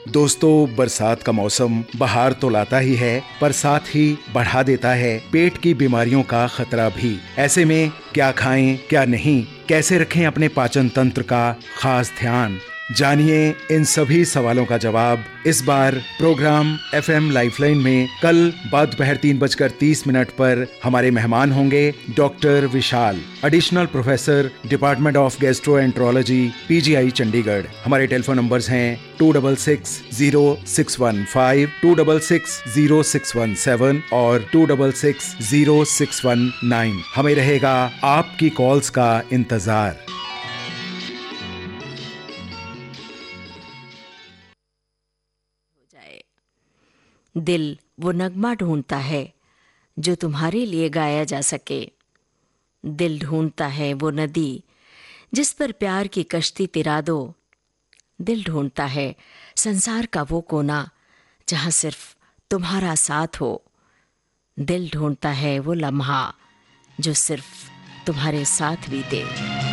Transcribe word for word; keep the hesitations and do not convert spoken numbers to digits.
दोस्तों, बरसात का मौसम बहार तो लाता ही है, पर साथ ही बढ़ा देता है पेट की बीमारियों का खतरा भी। ऐसे में क्या खाएं, क्या नहीं, कैसे रखें अपने पाचन तंत्र का खास ध्यान, जानिए इन सभी सवालों का जवाब इस बार प्रोग्राम एफएम लाइफलाइन में कल बाद दोपहर तीन बजकर तीस मिनट पर हमारे मेहमान होंगे doctor Vishal, additional professor, department of gastroenterology, PGI Chandigarh. हमारे टेलीफोन नंबर्स हैं to double six zero six one five, to double six zero six one seven और to double six zero six one nine. हमें रहेगा आपकी calls का इंतजार। दिल वो नगमा ढूंढता है जो तुम्हारे लिए गाया जा सके। दिल ढूंढता है वो नदी जिस पर प्यार की कश्ती तिरा दो। दिल ढूंढता है संसार का वो कोना जहां सिर्फ तुम्हारा साथ हो। दिल ढूंढता है वो लम्हा जो सिर्फ तुम्हारे साथ बीते।